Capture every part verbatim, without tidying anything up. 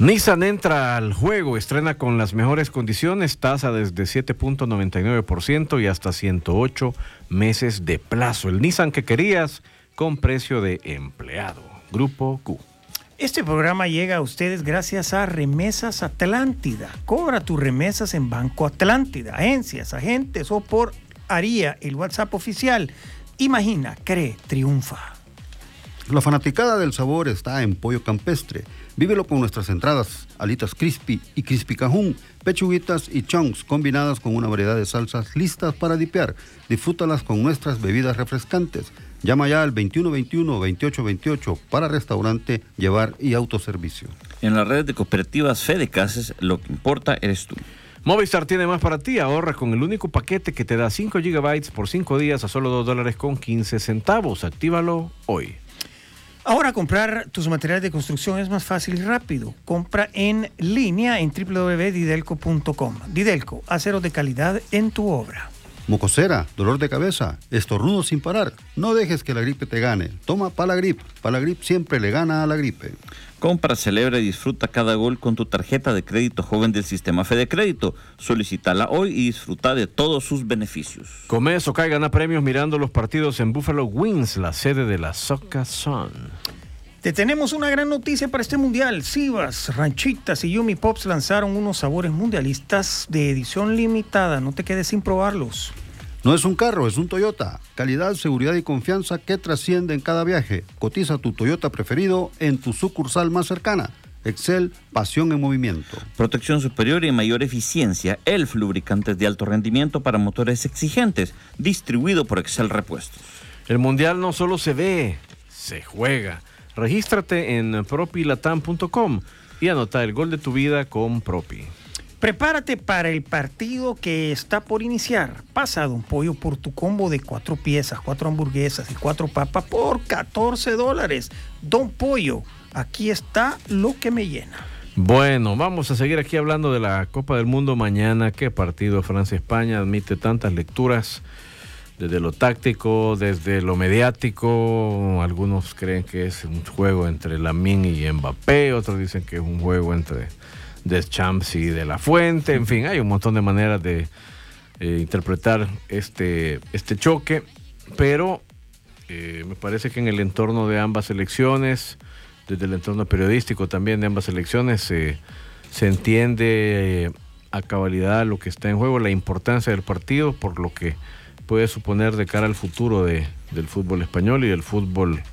Nissan entra al juego, estrena con las mejores condiciones, tasa desde siete punto noventa y nueve por ciento y hasta ciento ocho meses de plazo. El Nissan que querías con precio de empleado. Grupo Q. Este programa llega a ustedes gracias a Remesas Atlántida. Cobra tus remesas en Banco Atlántida, agencias, agentes o por Aria, el WhatsApp oficial. Imagina, cree, triunfa. La fanaticada del sabor está en Pollo Campestre. Vívelo con nuestras entradas, alitas crispy y crispy cajún, pechuguitas y chunks combinadas con una variedad de salsas listas para dipear. Disfrútalas con nuestras bebidas refrescantes. Llama ya al veintiuno veintiuno veintiocho veintiocho para restaurante, llevar y autoservicio. En la red de cooperativas Fedecases, lo que importa eres tú. Movistar tiene más para ti. Ahorra con el único paquete que te da cinco gigabytes por cinco días a solo dos dólares con quince centavos. Actívalo hoy. Ahora comprar tus materiales de construcción es más fácil y rápido. Compra en línea en doble u doble u doble u punto didelco punto com. Didelco, acero de calidad en tu obra. Mocosera, dolor de cabeza, estornudo sin parar. No dejes que la gripe te gane. Toma Palagrip. Palagrip siempre le gana a la gripe. Compra, celebra y disfruta cada gol con tu tarjeta de crédito joven del sistema Fede Crédito. Solicítala hoy y disfruta de todos sus beneficios. Come eso, y gana premios mirando los partidos en Buffalo Wings, la sede de la Soccer Sun. Te tenemos una gran noticia para este mundial. Sivas, Ranchitas y Yumi Pops lanzaron unos sabores mundialistas de edición limitada. No te quedes sin probarlos. No es un carro, es un Toyota. Calidad, seguridad y confianza que trasciende en cada viaje. Cotiza tu Toyota preferido en tu sucursal más cercana. Excel, pasión en movimiento. Protección superior y mayor eficiencia. Elf, lubricantes de alto rendimiento para motores exigentes. Distribuido por Excel Repuestos. El mundial no solo se ve, se juega. Regístrate en propilatam punto com y anota el gol de tu vida con Propi. Prepárate para el partido que está por iniciar. Pasa, Don Pollo, por tu combo de cuatro piezas, cuatro hamburguesas y cuatro papas por catorce dólares. Don Pollo, aquí está lo que me llena. Bueno, vamos a seguir aquí hablando de la Copa del Mundo mañana. Qué partido Francia-España, admite tantas lecturas. Desde lo táctico, desde lo mediático, algunos creen que es un juego entre Lamine y Mbappé, otros dicen que es un juego entre Deschamps y De La Fuente, en fin, hay un montón de maneras de eh, interpretar este, este choque, pero eh, me parece que en el entorno de ambas selecciones, desde el entorno periodístico también de ambas selecciones, eh, se entiende eh, a cabalidad lo que está en juego, la importancia del partido, por lo que puede suponer de cara al futuro de, del fútbol español y del fútbol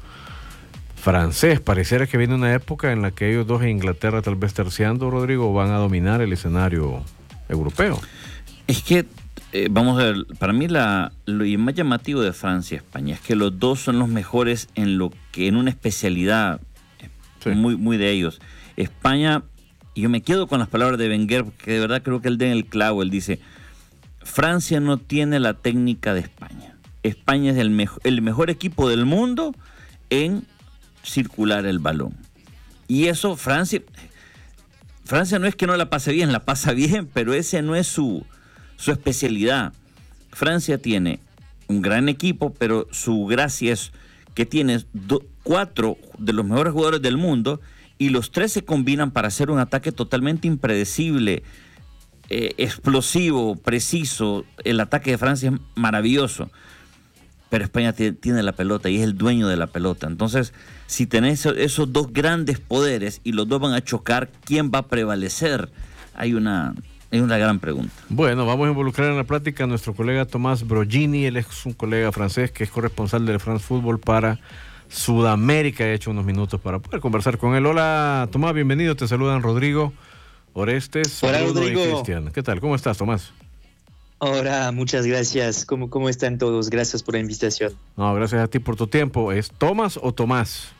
francés. Pareciera que viene una época en la que ellos dos en Inglaterra, tal vez terciando, Rodrigo, van a dominar el escenario europeo. Es que, eh, vamos a ver, para mí la, lo más llamativo de Francia y España es que los dos son los mejores en lo que en una especialidad sí. muy, muy de ellos. España, y yo me quedo con las palabras de Wenger, porque de verdad creo que él da en el clavo. Él dice: Francia no tiene la técnica de España. España es el, mejo, el mejor equipo del mundo en circular el balón. Y eso Francia, Francia no es que no la pase bien, la pasa bien, pero ese no es su, su especialidad. Francia tiene un gran equipo, pero su gracia es que tiene do, cuatro de los mejores jugadores del mundo y los tres se combinan para hacer un ataque totalmente impredecible, Eh, explosivo, preciso. El ataque de Francia es maravilloso, pero España t- tiene la pelota y es el dueño de la pelota. Entonces, si tenés esos dos grandes poderes y los dos van a chocar, ¿quién va a prevalecer? Hay una, hay una gran pregunta. Bueno, vamos a involucrar en la plática a nuestro colega Tomás Brogini. Él es un colega francés que es corresponsal de France Football para Sudamérica. He hecho unos minutos para poder conversar con él. Hola, Tomás, bienvenido. Te saludan Rodrigo, Orestes, Hola, Bruno Rodrigo. y Cristian. ¿Qué tal? ¿Cómo estás, Tomás? Hola, muchas gracias. ¿Cómo, cómo están todos? Gracias por la invitación. No, gracias a ti por tu tiempo. ¿Es Tomás o Tomás?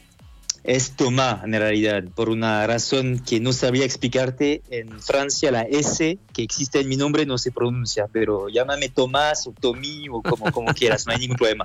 Es Tomás, en realidad, por una razón que no sabría explicarte. En Francia la S que existe en mi nombre no se pronuncia, pero llámame Tomás o Tomí o como, como quieras, no hay ningún problema.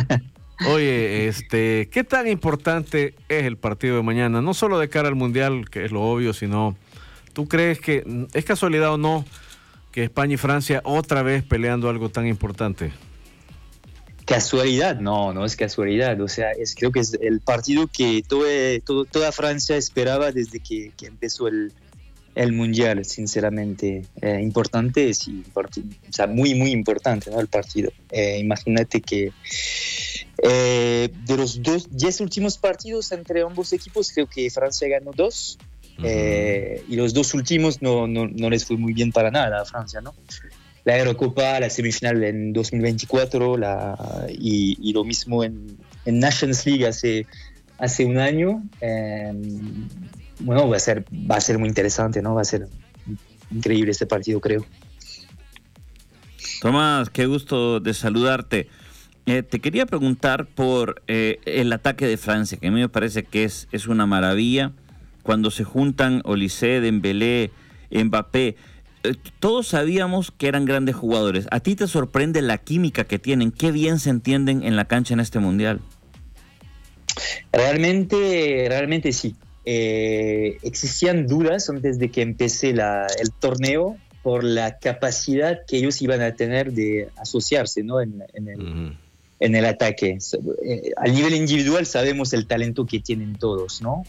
Oye, este, ¿qué tan importante es el partido de mañana? No solo de cara al Mundial, que es lo obvio, sino... ¿Tú crees que es casualidad o no que España y Francia otra vez peleando algo tan importante? Casualidad, no, no es casualidad. O sea, es, creo que es el partido que todo, todo, toda Francia esperaba desde que, que empezó el, el Mundial, sinceramente. Eh, importante, sí, partido, o sea, muy, muy importante, ¿no? El partido. Eh, imagínate que eh, de los dos, diez últimos partidos entre ambos equipos, creo que Francia ganó dos. Uh-huh. eh, y los dos últimos no, no, no les fue muy bien para nada a Francia, ¿no? La Eurocopa, la semifinal en dos mil veinticuatro la, y, y lo mismo en, en Nations League hace, hace un año. Eh, bueno, va a ser, va a ser muy interesante, ¿no? Va a ser increíble este partido, creo. Tomás, qué gusto de saludarte. Eh, te quería preguntar por eh, el ataque de Francia, que a mí me parece que es, es una maravilla. Cuando se juntan Olise, Dembélé, Mbappé, todos sabíamos que eran grandes jugadores. ¿A ti te sorprende la química que tienen? ¿Qué bien se entienden en la cancha en este Mundial? Realmente, realmente sí. Eh, existían dudas antes de que empecé la, el torneo por la capacidad que ellos iban a tener de asociarse, ¿no? en, en, el, uh-huh. en el ataque. Eh, a nivel individual sabemos el talento que tienen todos, ¿no?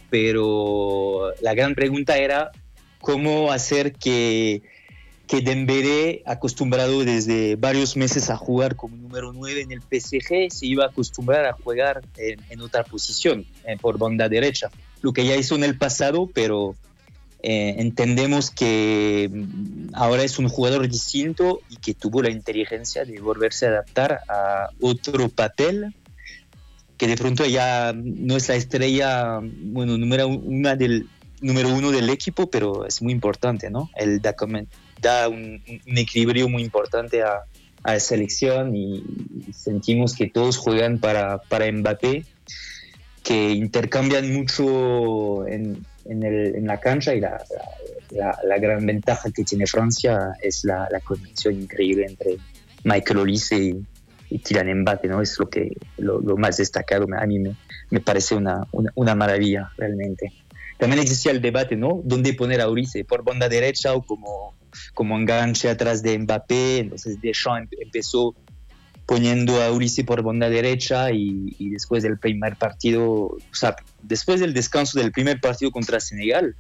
Pero la gran pregunta era cómo hacer que que Dembélé, acostumbrado desde varios meses a jugar como número nueve en el P S G, se iba a acostumbrar a jugar en, en otra posición, eh, por banda derecha. Lo que ya hizo en el pasado, pero eh, entendemos que ahora es un jugador distinto y que tuvo la inteligencia de volverse a adaptar a otro papel, que de pronto ya no es la estrella, bueno, número, una del, número uno del equipo, pero es muy importante, ¿no? El da da un, un equilibrio muy importante a, a la selección y sentimos que todos juegan para, para Mbappé, que intercambian mucho en, en, el, en la cancha y la, la, la gran ventaja que tiene Francia es la, la conexión increíble entre Michael Olise y, y Kylian Mbappé, ¿no? Es lo, que, lo, lo más destacado, a mí me, me parece una, una, una maravilla realmente. También existía el debate, ¿no? ¿Dónde poner a Olise? ¿Por banda derecha o como, como enganche atrás de Mbappé? Entonces Deschamps empezó poniendo a Olise por banda derecha y, y después del primer partido, o sea, después del descanso del primer partido contra Senegal,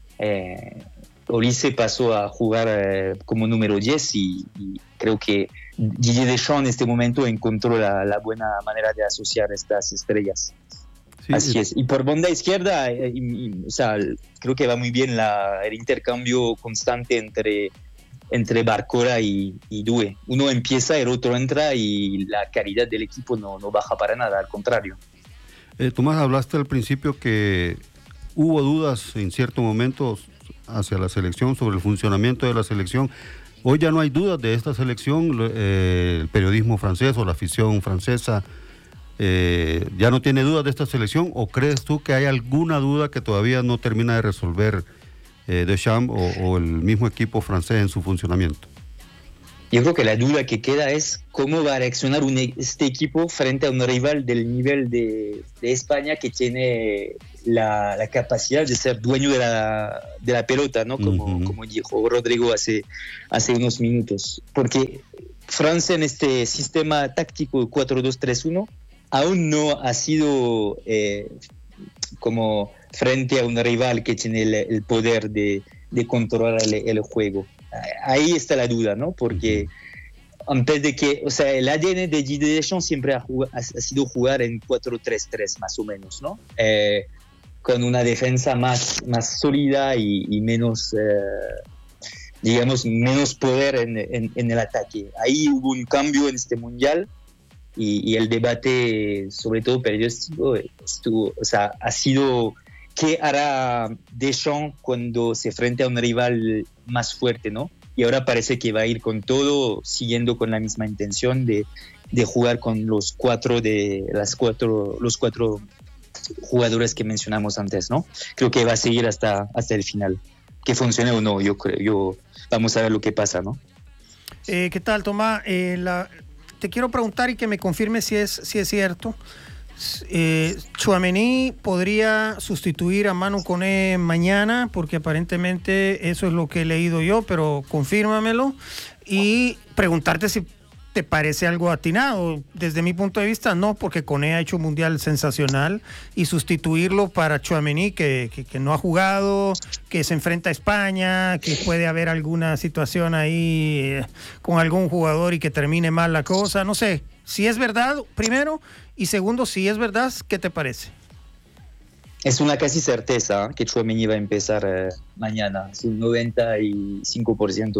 eh, Olise pasó a jugar eh, como número diez y, y creo que Didier Deschamps en este momento encontró la, la buena manera de asociar estas estrellas. Sí, así es. Y por banda izquierda, eh, y, y, o sea, creo que va muy bien la, el intercambio constante entre, entre Barcola y, y Doué. Uno empieza, el otro entra y la calidad del equipo no, no baja para nada, al contrario. Eh, Tomás, hablaste al principio que hubo dudas en cierto momento hacia la selección, sobre el funcionamiento de la selección. Hoy ya no hay dudas de esta selección, eh, el periodismo francés o la afición francesa Eh, ¿ya no tiene dudas de esta selección o crees tú que hay alguna duda que todavía no termina de resolver eh, Deschamps o, o el mismo equipo francés en su funcionamiento? Yo creo que la duda que queda es cómo va a reaccionar un, este equipo frente a un rival del nivel de, de España que tiene la, la capacidad de ser dueño de la, de la pelota, ¿no? Como, uh-huh. como dijo Rodrigo hace, hace unos minutos. Porque Francia en este sistema táctico cuatro dos tres uno aún no ha sido eh, como frente a un rival que tiene el, el poder de, de controlar el, el juego. Ahí está la duda, ¿no? Porque antes de que, o sea, el A D N de Didier Deschamps siempre ha, jugado, ha, ha sido jugar en cuatro tres tres más o menos, ¿no? Eh, con una defensa más, más sólida y, y menos, eh, digamos, menos poder en, en, en el ataque. Ahí hubo un cambio en este mundial. Y, y el debate, sobre todo periodístico, estuvo, o sea, ha sido qué hará Deschamps cuando se enfrente a un rival más fuerte, ¿no? Y ahora parece que va a ir con todo, siguiendo con la misma intención de, de jugar con los cuatro de las cuatro, los cuatro jugadores que mencionamos antes, ¿no? Creo que va a seguir hasta, hasta el final. Que funcione o no, yo creo, yo vamos a ver lo que pasa, ¿no? Eh, ¿Qué tal, Tomás? Eh, la Te quiero preguntar y que me confirme si es, si es cierto. Eh, Tchouaméni podría sustituir a Manu Koné mañana, porque aparentemente eso es lo que he leído yo, pero confírmamelo. Y preguntarte si ¿te parece algo atinado? Desde mi punto de vista, no, porque Koné ha hecho un mundial sensacional y sustituirlo para Tchouaméni, que, que, que no ha jugado, que se enfrenta a España, que puede haber alguna situación ahí eh, con algún jugador y que termine mal la cosa, no sé. Si es verdad, primero, y segundo, si es verdad, ¿qué te parece? Es una casi certeza que Tchouaméni va a empezar eh, mañana, es un noventa y cinco por ciento.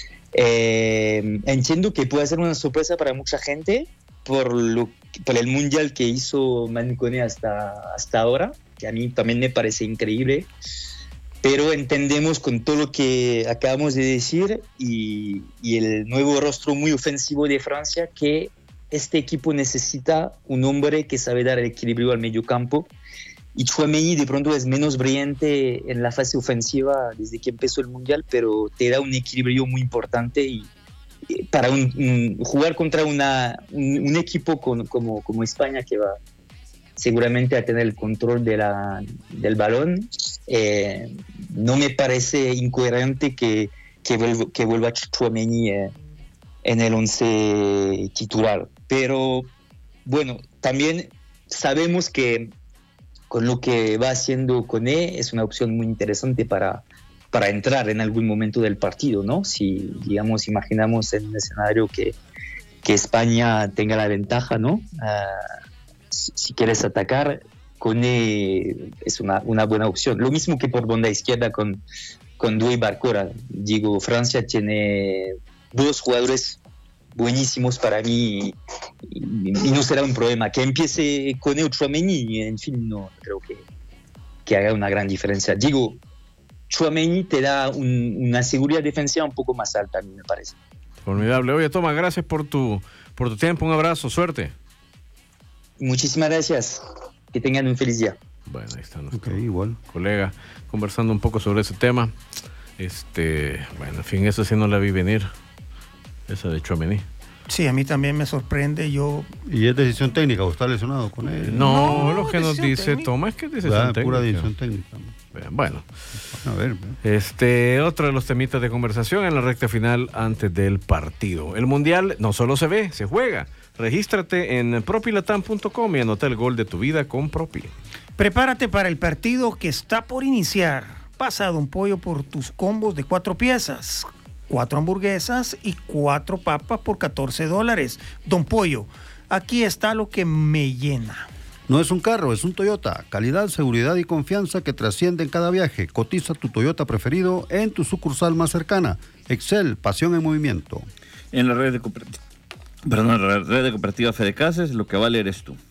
Eh, entiendo que puede ser una sorpresa para mucha gente por, lo, por el mundial que hizo Manu Koné hasta, hasta ahora, que a mí también me parece increíble, pero entendemos con todo lo que acabamos de decir y, y el nuevo rostro muy ofensivo de Francia que este equipo necesita un hombre que sabe dar el equilibrio al medio campo. Y Tchouaméni de pronto es menos brillante en la fase ofensiva desde que empezó el Mundial, pero te da un equilibrio muy importante y, y para un, un, jugar contra una, un, un equipo con, como, como España, que va seguramente a tener el control de la, del balón, eh, no me parece incoherente que, que, vuelva, que vuelva Tchouaméni eh, en el once titular. Pero bueno, también sabemos que con lo que va haciendo Koné es una opción muy interesante para, para entrar en algún momento del partido, ¿no? Si, digamos, imaginamos en un escenario que, que España tenga la ventaja, ¿no? Uh, si, si quieres atacar, Koné es una, una buena opción. Lo mismo que por banda izquierda con, con Doué y Barcola. Digo, Francia tiene dos jugadores buenísimos para mí y, y, y no será un problema que empiece con el Tchouaméni, en fin, no creo que, que haga una gran diferencia. Digo, Tchouaméni te da un, una seguridad defensiva un poco más alta, a mí me parece. Formidable. Oye, Tomás, gracias por tu, por tu tiempo, un abrazo, suerte. Muchísimas gracias, que tengan un feliz día. Bueno, ahí está nuestro okay, igual. colega conversando un poco sobre ese tema. Este, bueno, en fin, eso sí no la vi venir. Esa de Tchouaméni. Sí, a mí también me sorprende. Yo ¿Y es decisión técnica o está lesionado con él? No, No, lo que nos dice técnica. Tomás es que es decisión Ah, técnica. pura decisión técnica. Bueno, A ver, este, otro de los temitas de conversación en la recta final antes del partido. El Mundial no solo se ve, se juega. Regístrate en propilatam punto com y anota el gol de tu vida con Propi. prepárate para el partido que está por iniciar. Pasa a Don Pollo por tus combos de cuatro piezas. Cuatro hamburguesas y cuatro papas por catorce dólares. Don Pollo, aquí está lo que me llena. no es un carro, es un Toyota. Calidad, seguridad y confianza que trasciende en cada viaje. Cotiza tu Toyota preferido en tu sucursal más cercana. Excel, pasión en movimiento. En la red de cooperativa, perdón, la red de cooperativa Fedecases, lo que vale eres tú.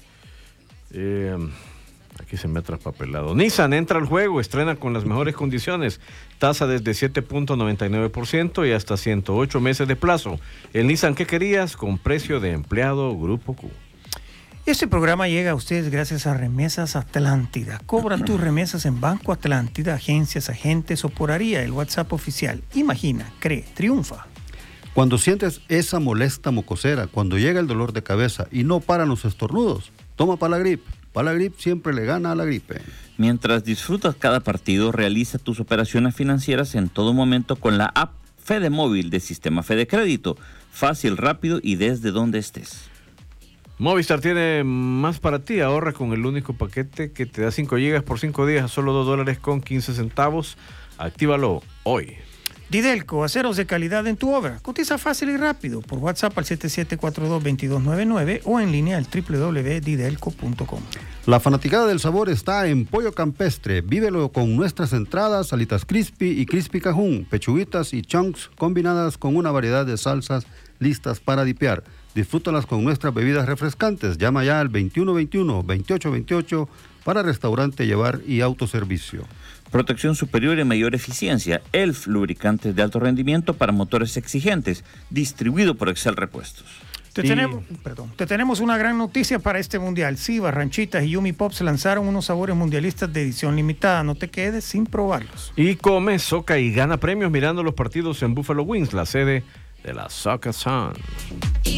Eh, aquí se me ha traspapelado. Nissan entra al juego, estrena con las mejores condiciones. Tasa desde siete punto noventa y nueve por ciento y hasta ciento ocho meses de plazo. El Nissan que querías con precio de empleado Grupo Q. Este programa llega a ustedes gracias a Remesas Atlántida. Cobra tus remesas en Banco Atlántida, agencias, agentes o por ARIA, el WhatsApp oficial. Imagina, cree, triunfa. Cuando sientes esa molesta mocosera, cuando llega el dolor de cabeza y no paran los estornudos, toma Palagrip. Palagrip siempre le gana a la gripe. Mientras disfrutas cada partido, realiza tus operaciones financieras en todo momento con la app Fede Móvil de Sistema Fede Crédito. Fácil, rápido y desde donde estés. Movistar tiene más para ti. Ahorra con el único paquete que te da cinco gigas por cinco días a solo dos dólares con quince centavos. Actívalo hoy. Didelco, aceros de calidad en tu obra. Cotiza fácil y rápido por WhatsApp al siete siete cuatro dos, dos dos nueve nueve o en línea al doble u doble u doble u punto didelco punto com. La fanaticada del sabor está en Pollo Campestre. Vívelo con nuestras entradas, alitas crispy y crispy cajún, pechuguitas y chunks combinadas con una variedad de salsas listas para dipear. Disfrútalas con nuestras bebidas refrescantes. Llama ya al veintiuno veintiuno, veintiocho veintiocho para restaurante, llevar y autoservicio. Protección superior y mayor eficiencia. E L F, lubricantes de alto rendimiento para motores exigentes. Distribuido por Excel Repuestos. Te, Sí. tenemos, perdón, te tenemos una gran noticia para este mundial. Sí, Barranchitas y Yumi Pops lanzaron unos sabores mundialistas de edición limitada. No te quedes sin probarlos. Y come, soca y gana premios mirando los partidos en Buffalo Wings, la sede de la Soccer Sun.